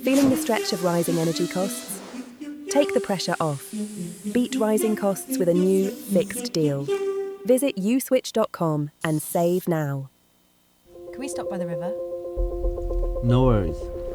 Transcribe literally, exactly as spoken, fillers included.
Feeling the stretch of rising energy costs? Take the pressure off. Beat rising costs with a new fixed deal. Visit u switch dot com and save now. Can we stop by the river? No worries.